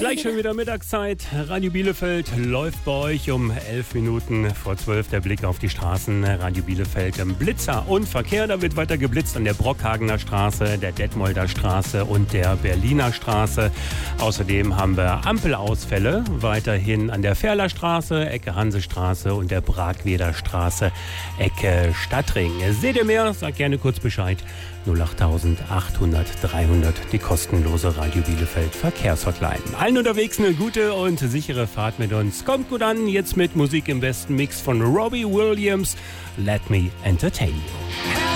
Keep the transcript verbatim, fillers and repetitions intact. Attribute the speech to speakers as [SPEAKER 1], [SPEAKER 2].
[SPEAKER 1] Gleich schon wieder Mittagszeit. Radio Bielefeld läuft bei euch um elf Minuten vor zwölf. Der Blick auf die Straßen. Radio Bielefeld im Blitzer und Verkehr. Da wird weiter geblitzt an der Brockhagener Straße, der Detmolder Straße und der Berliner Straße. Außerdem haben wir Ampelausfälle weiterhin an der Ferler Straße, Ecke Hansestraße und der Bragweder Straße, Ecke Stadtring. Seht ihr mehr? Sagt gerne kurz Bescheid. null acht achthundert dreihundert, die kostenlose Radio Bielefeld Verkehrshotline. Allen unterwegs eine gute und sichere Fahrt mit uns. Kommt gut an, jetzt mit Musik im besten Mix von Robbie Williams. Let me entertain you.